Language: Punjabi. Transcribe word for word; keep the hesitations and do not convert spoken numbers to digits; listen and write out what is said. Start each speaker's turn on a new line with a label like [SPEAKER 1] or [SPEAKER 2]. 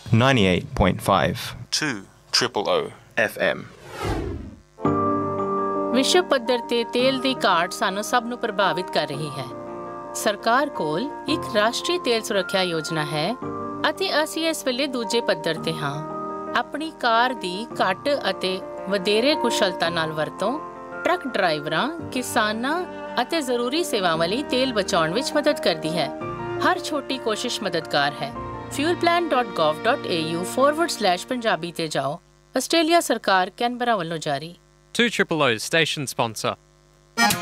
[SPEAKER 1] ninety-eight point five
[SPEAKER 2] two triple O
[SPEAKER 1] F M.
[SPEAKER 3] ਵਿਸ਼ਵ ਪੱਧਰ ਤੇ ਤੇਲ ਦੀ ਘਾਟ ਸਾਨੂੰ ਸਭ ਨੂੰ ਪ੍ਰਭਾਵਿਤ ਕਰ ਰਹੀ ਹੈ। ਸਰਕਾਰ ਕੋਲ ਇੱਕ ਰਾਸ਼ਟਰੀ ਤੇਲ ਸੁਰੱਖਿਆ ਯੋਜਨਾ ਹੈ ਅਤੇ ਅਸੀਂ ਇਸ ਵੇਲੇ ਦੂਜੇ ਪੱਧਰ ਤੇ ਹਾਂ। ਆਪਣੀ ਕਾਰ ਦੀ ਘੱਟ ਅਤੇ ਵਧੇਰੇ ਕੁਸ਼ਲਤਾ ਨਾਲ ਵਰਤੋਂ ਟਰੱਕ ਡਰਾਈਵਰਾਂ, ਕਿਸਾਨਾਂ ਅਤੇ ਜ਼ਰੂਰੀ ਸੇਵਾਵਾਂ ਲਈ ਤੇਲ ਬਚਾਉਣ ਵਿੱਚ ਮਦਦ ਕਰਦੀ ਹੈ। ਹਰ ਛੋਟੀ ਕੋਸ਼ਿਸ਼ ਮਦਦਗਾਰ ਹੈ। fuelplan dot gov dot a u forward slash Punjabi ਤੇ ਜਾਓ। ਆਸਟ੍ਰੇਲੀਆ ਸਰਕਾਰ ਕੈਨਬਰਾ ਵੱਲੋਂ ਜਾਰੀ।
[SPEAKER 4] two triple O station sponsor.